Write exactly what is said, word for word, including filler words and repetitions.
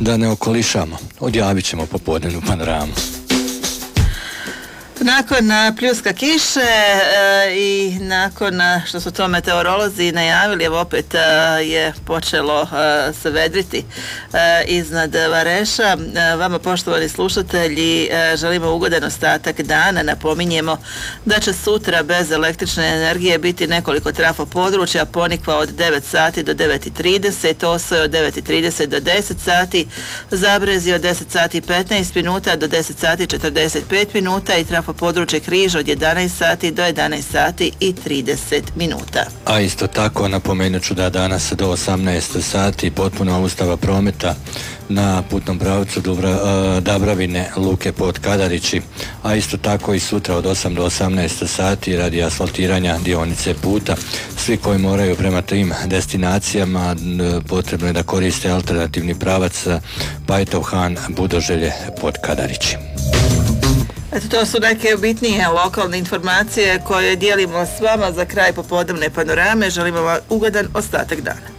da ne okolišamo. Odjavit ćemo popodnevnu panoramu. Nakon pljuska kiše e, i nakon što su to meteorolozi najavili, evo opet e, je počelo e, se vedriti e, iznad Vareša. E, vama, poštovani slušatelji, e, želimo ugodan ostatak dana. Napominjemo da će sutra bez električne energije biti nekoliko trafo područja, Ponikva od devet sati do devet i trideset, Osoj od devet i trideset do deset sati, Zabrezi od deset sati i petnaest minuta do deset sati i četrdeset pet minuta i trafo područje Križ od jedanaest sati do jedanaest sati i trideset minuta. A isto tako napomenut ću da danas do osamnaest sati potpuna ustava prometa na putnom pravcu Dubra, Dabravine, Luke pod Kadarići, a isto tako i sutra od osam do osamnaest sati radi asfaltiranja dionice puta. Svi koji moraju prema tim destinacijama potrebno je da koriste alternativni pravac Bajtov Han, Budoželje pod Kadarići. Eto, to su neke bitnije lokalne informacije koje dijelimo s vama za kraj popodnevne panorame. Želimo vam ugodan ostatak dana.